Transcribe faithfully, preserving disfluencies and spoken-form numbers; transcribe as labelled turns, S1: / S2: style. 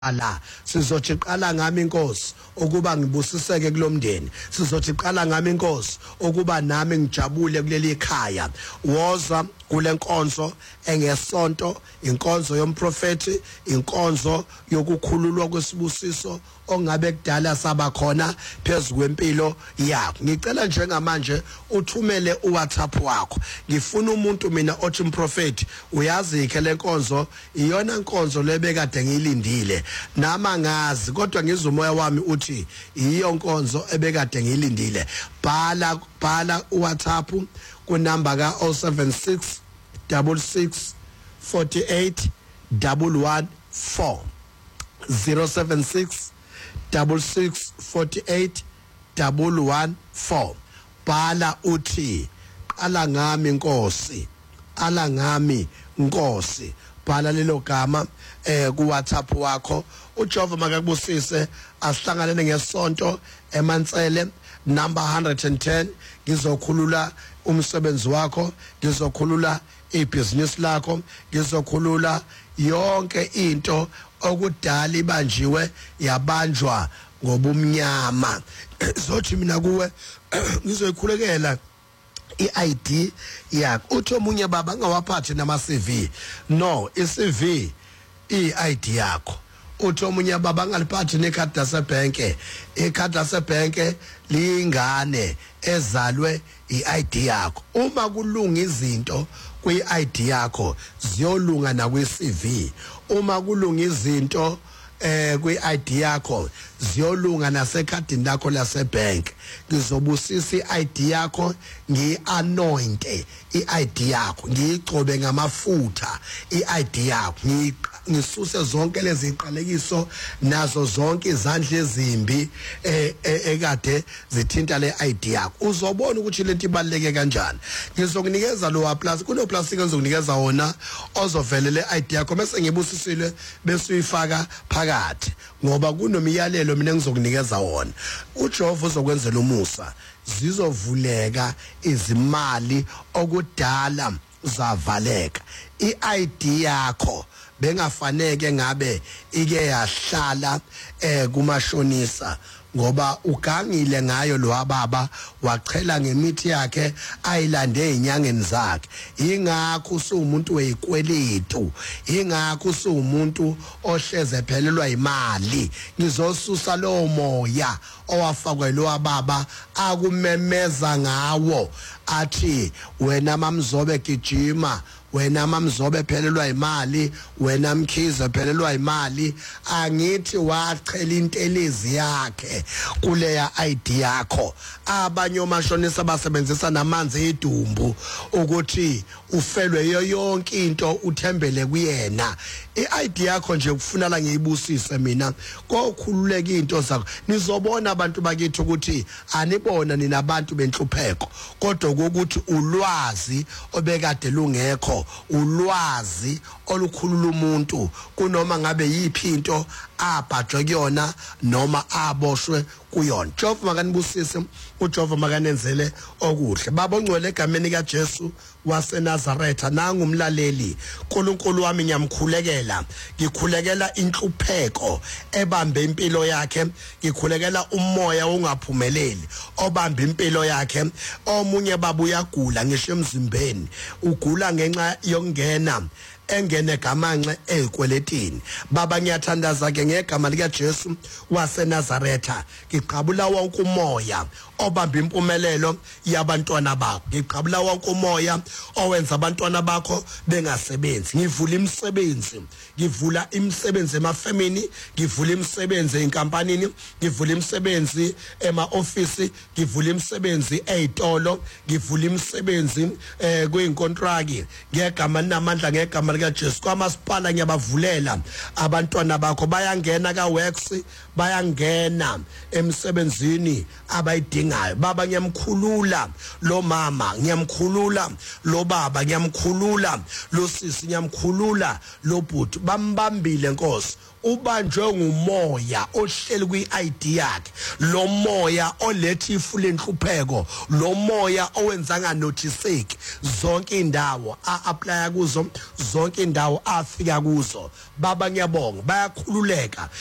S1: ala sizothi qala ngami inkosi ukuba ngibusiseke kulomndeni sizothi qala ngami inkosi ukuba nami ngijabule kuleli ekhaya woza kule nkonzo engesonto inkonzo yomprofeti inkonzo yokukhululwa kwesibusiso ongabe kudala sabakhona phezulu kwempilo yakho ngicela njengamanje uthumele uWhatsApp wakho ngifuna umuntu mina othi umprofeti uyazi ke le nkonzo iyona nkonzo lebekade ngilindile nama ngazi kodwa ngizumoya wami uthi iyo nkonzo ebekade ngilindile bhala bhala uWhatsApp ku number ka zero seven six six six four eight one one four zero seven six six six four eight one one four bhala uthi qala ngami inkosi ala ngami inkosi bhala lelo gama eh ku WhatsApp wakho uJehova makakubusise asihlanganene ngesonto eMantsele number one ten ngizokhulula umsebenzi wakho ngizokhulula ibusiness lakho ngizokhulula yonke into okudala ibanjiwe yabanjwa ngobumnyama zothi mina kuwe ngizoyikhulekela i-I D yakho uthi omunye baba ngawaphathi nama C V no i-C V i-I D yakho uthi omunye baba ngaliphathi nekhadi lasebhenke ikhadi lasebhenke lingane ezalwe i-I D yakho uma kulunga izinto kwi-I D yakho ziyolunga na kwi-C V uma kulunga izinto eh kwi-I D yakho ziyolunga nasekhadini lakho lasebank ngizobusisa i-I D yakho ngi-anointe i-I D yakho ngiyigcobe ngamafutha i-I D yakho ngisuse zonke lezi ziqalekiso nazo zonke izandla ezimbi ekade zithinta le-I D yakho uzobona ukuthi lento ibaleke kanjani ngizokunikeza lo plus kuno plastic engizokunikeza wona ozovele le-I D yakho bese ngibusisile bese uyifaka phakathi ngoba kunomiyalelo mina ngizokunikeza wona uJehova uzokwenzela umusa zizovuleka izimali okudala zavaleka i-I D yakho bengafaneke ngabe ike yahlala eh kumashonisa ngoba ugangile ngayo lo wababa wachela ngemithi yakhe ayilande ezinyangeni zakhe ingakho usumuntu weyikweletu ingakho usumuntu ohleze phelelwa imali ngizosusa lo moya owafakwe lo wababa akumemeza ngawo athi wena mamzobe gijima wena mamzobe phelelwa imali wena mkhize phelelwa imali angithi wachela intelezi yakhe kuleya I D yakho abanye omashonisa basebenzisa namanzi edumbu ukuthi ufelwe yonke into uthembele kuyena i-I D yakho nje kufuna la ngiyibusise mina kokhululeka into zakho nizobona abantu bakithi ukuthi anibona ninabantu benhlupheko kodwa ukuthi ulwazi obekade lungekho ulwazi olukhulula umuntu kunoma ngabe yipi into abhajwe kuyona noma aboshwe kuyona Jehova makanibusise uJehova makanenzele okuhle baba ongcwele egameni kaJesu waseNazaretha nanga umlaleli uNkulunkulu wami ngiyamkhulekela ngikhulekela inhlupheko ebambe impilo yakhe ngikhulekela umoya ongaphumeleli obambe impilo yakhe omunye babuya gula ngisho emzimbeni ugula ngenxa yokungena engene gamanxe ezikweletini baba ngiyathandaza ke ngegama lika Jesu waseNazaretha ngiqhabula wonke umoya obamba impumelelo yabantwana bakho ngiqhabula wonke umoya owenza abantwana bakho bengasebenzi ngivula imisebenzi ngivula imisebenzi emafamini ngivula imisebenzi enkampanini ngivula imisebenzi ema-office ngivula imisebenzi ezitolo ngivula imisebenzi eh kwinkontraki ngegama namandla ngegama lika Jesu kwamasipala ngiyabavulela abantwana bakho bayangena ka works bayangena emsebenzini abayidingayo baba ngiyamkhulula lo mama ngiyamkhulula lo baba ngiyamkhulula lo sisi ngiyamkhulula lo bhuti bambambile Nkosi ubanjwe ngumoya ohleli kwi-I D yakhe, lo moya oletha ifu lenhlupheko, lo moya owenza nganotiseki zonke indawo a-apply kuzo, zonke indawo afika kuzo. Baba ngiyabonga bayakhululeka